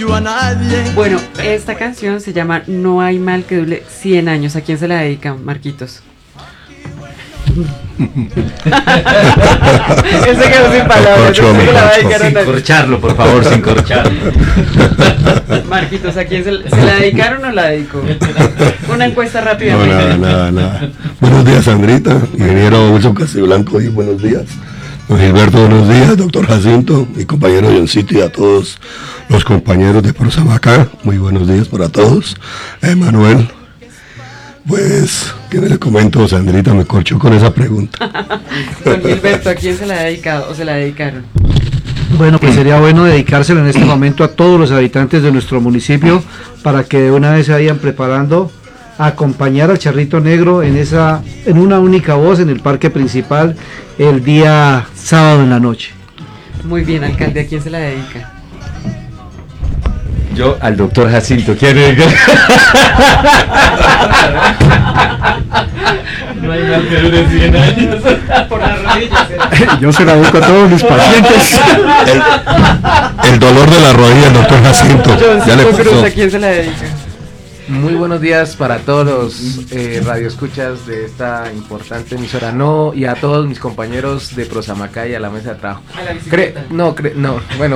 Bueno, esta canción se llama No hay mal que dure 100 años. ¿A quién se la dedican, Marquitos? Él se quedó sin palabras. Sin corcharlo, por favor, sin corcharlo. Marquitos, ¿a quién se la dedicaron o la dedicó? Una encuesta rápida. No, nada. Buenos días, Sandrita, ingeniero Wilson Castiblanco, y buenos días. Don Gilberto, buenos días, doctor Jacinto, mi compañero Johncito y a todos los compañeros de Prosamacá, muy buenos días para todos. Manuel, pues, ¿qué me le comento? Sandrita me corchó con esa pregunta. Don Gilberto, ¿a quién se la ha dedicado o se la dedicaron? Bueno, pues sería bueno dedicárselo en este momento a todos los habitantes de nuestro municipio para que de una vez se vayan preparando a acompañar al Charrito Negro en una única voz en el parque principal el día sábado en la noche. Muy bien, alcalde, ¿a quién se la dedica? Yo al doctor Jacinto, ¿quiere? No hay mal que dure 100 años. Por las rodillas. Yo se la dedico a todos mis pacientes. El dolor de la rodilla, el doctor Jacinto. Ya le pasó. ¿A quién se la dedica? Muy buenos días para todos los radioescuchas de esta importante emisora, y a todos mis compañeros de Prosamacá y a la mesa de trabajo. A la bicicleta. Bueno,